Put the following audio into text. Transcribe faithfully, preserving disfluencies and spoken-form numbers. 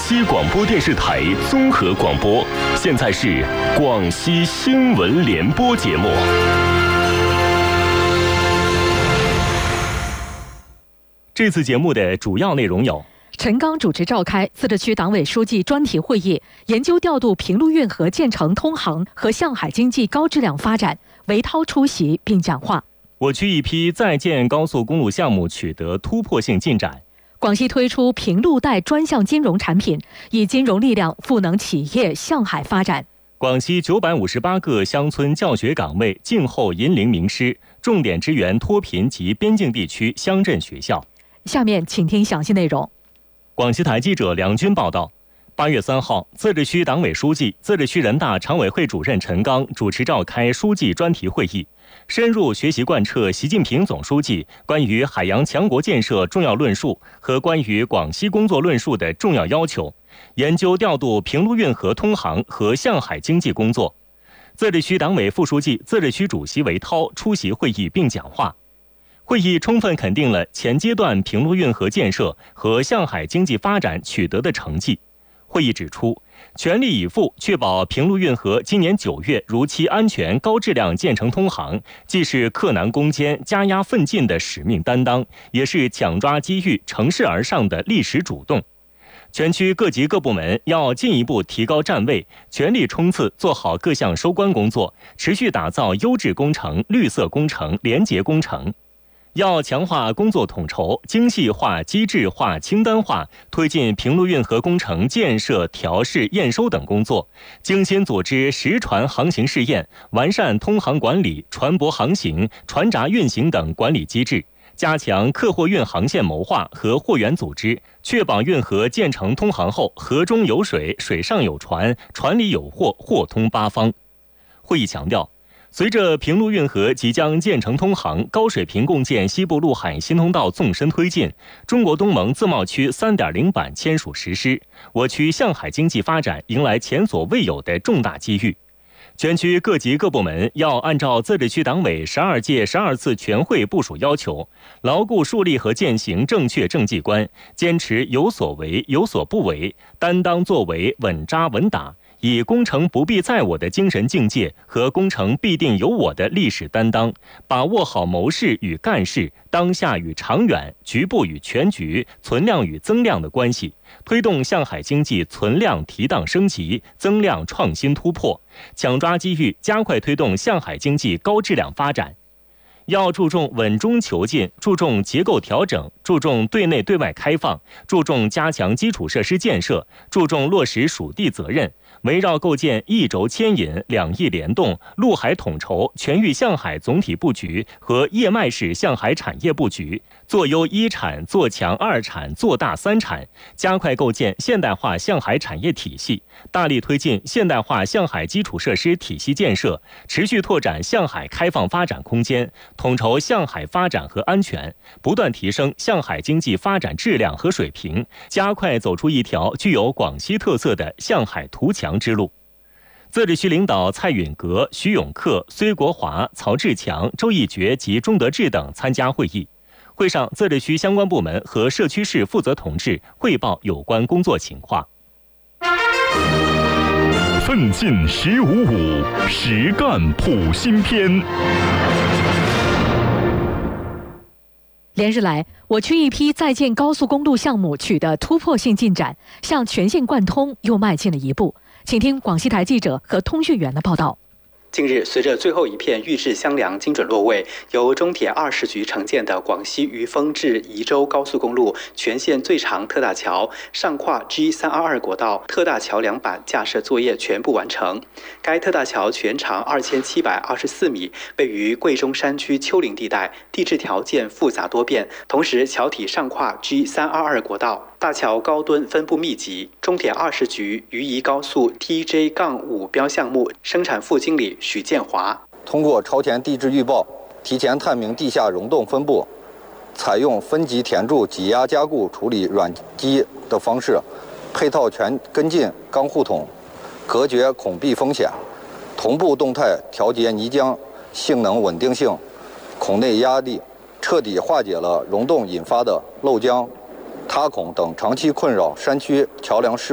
西广播电视台综合广播，现在是广西新闻联播节目。这次节目的主要内容有： 陈刚主持召开自治区党委书记专题会议，研究调度平陆运河建成通航和向海经济高质量发展，韦涛出席并讲话。 我区一批在建高速公路项目取得突破性进展。 广西推出平陆贷专项金融产品，以金融力量赋能企业向海发展。 广西九百五十八个乡村教学岗位静候引领名师，重点支援脱贫及边境地区乡镇学校。 下面请听详细内容。 广西台记者梁军报道，八月三号，自治区党委书记、自治区人大常委会主任陈刚主持召开书记专题会议，深入学习贯彻习近平总书记关于海洋强国建设重要论述和关于广西工作论述的重要要求，研究调度平陆运河通航和向海经济工作。自治区党委副书记、自治区主席韦涛出席会议并讲话。会议充分肯定了前阶段平陆运河建设和向海经济发展取得的成绩。会议指出，全力以赴确保平陆运河今年九月如期安全高质量建成通航，既是克难攻坚、加压奋进的使命担当，也是抢抓机遇、乘势而上的历史主动。全区各级各部门要进一步提高站位，全力冲刺做好各项收官工作，持续打造优质工程、绿色工程、廉洁工程。要强化工作统筹，精细化、机制化、清单化，推进平陆运河工程建设、调试、验收等工作，精心组织实船航行试验，完善通航管理、船舶航行、船闸运行等管理机制，加强客货运航线谋划和货源组织，确保运河建成通航后，河中有水，水上有船，船里有货，货通八方。会议强调，随着平陆运河即将建成通航，高水平共建西部陆海新通道纵深推进，中国东盟自贸区 三点零 版签署实施，我区向海经济发展迎来前所未有的重大机遇。全区各级各部门要按照自治区党委十二届十二次全会部署要求，牢固树立和践行正确政绩观，坚持有所为有所不为，担当作为，稳扎稳打，以工程不必在我的精神境界和工程必定有我的历史担当，把握好谋事与干事、当下与长远、局部与全局、存量与增量的关系，推动向海经济存量提档升级、增量创新突破，抢抓机遇，加快推动向海经济高质量发展。要注重稳中求进，注重结构调整，注重对内对外开放，注重加强基础设施建设，注重落实属地责任，围绕构建一轴牵引、两翼联动、陆海统筹、全域向海总体布局和叶脉式向海产业布局，做优一产，做强二产，做大三产，加快构建现代化向海产业体系，大力推进现代化向海基础设施体系建设，持续拓展向海开放发展空间，统筹向海发展和安全，不断提升向海经济发展质量和水平，加快走出一条具有广西特色的向海图强之路。自治区领导蔡允革、徐永克、崔国华、曹志强、周一觉及钟德志等参加会议。会上，自治区相关部门和社区市负责同志汇报有关工作情况。 奋进十五五，实干普新篇。 连日来，我区一批在建高速公路项目取得突破性进展，向全线贯通又迈进了一步。请听广西台记者和通讯员的报道。 近日，随着最后一片预制箱梁精准落位，由中铁二十局承建的广西余丰至宜州高速公路全线最长特大桥上跨 G 三二二国道特大桥梁板架设作业全部完成。该特大桥全长二千七百二十四米，位于贵州山区丘陵地带，地质条件复杂多变，同时桥体上跨 G 三二二国道。大桥高墩分布密集，中铁二十局渝宜高速 T J 五标项目生产副经理许建华， 通过超前地质预报，提前探明地下溶洞分布，采用分级填筑、挤压加固处理软基的方式，配套全跟进钢护筒，隔绝孔壁风险，同步动态调节泥浆性能稳定性、孔内压力，彻底化解了溶洞引发的漏浆、塌孔等长期困扰山区桥梁施